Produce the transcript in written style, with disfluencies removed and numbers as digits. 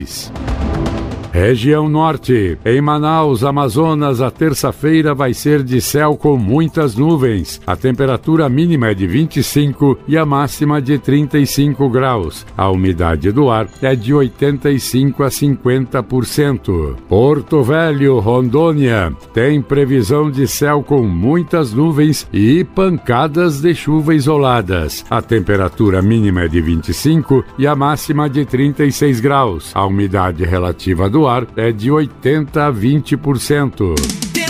Região Norte. Em Manaus, Amazonas, a terça-feira vai ser de céu com muitas nuvens. A temperatura mínima é de 25 e a máxima de 35 graus. A umidade do ar é de 85 a 50%. Porto Velho, Rondônia. Tem previsão de céu com muitas nuvens e pancadas de chuva isoladas. A temperatura mínima é de 25 e a máxima de 36 graus. A umidade relativa do ar é de 80 a 20%.